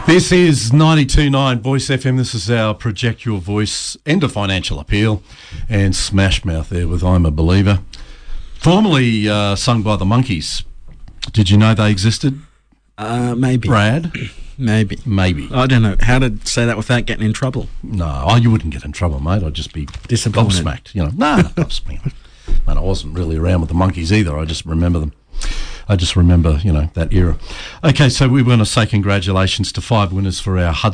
This is 92.9 Voice FM. This is our Project Your Voice End of Financial Appeal, and Smash Mouth there with I'm a Believer. Formerly sung by the Monkees. Did you know they existed? Maybe. Brad? Maybe. I don't know how to say that without getting in trouble. No, you wouldn't get in trouble, mate. I'd just be Disappointed. gobsmacked. No, not gobsmacked. Man, I wasn't really around with the Monkees either. I just remember them. I just remember, that era. Okay, so we want to say congratulations to 5 winners for our Hudson